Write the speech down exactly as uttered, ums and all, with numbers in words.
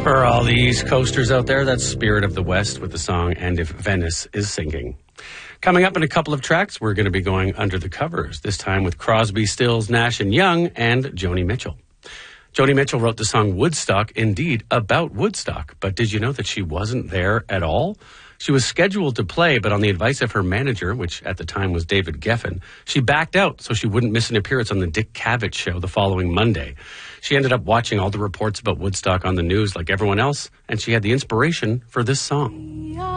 For all the East Coasters out there, that's Spirit of the West with the song And If Venice Is Sinking. Coming up in a couple of tracks, we're going to be going under the covers, this time with Crosby, Stills, Nash and Young and Joni Mitchell. Joni Mitchell wrote the song Woodstock, indeed, about Woodstock. But did you know that she wasn't there at all? She was scheduled to play, but on the advice of her manager, which at the time was David Geffen, she backed out so she wouldn't miss an appearance on the Dick Cavett show the following Monday. She ended up watching all the reports about Woodstock on the news like everyone else, and she had the inspiration for this song.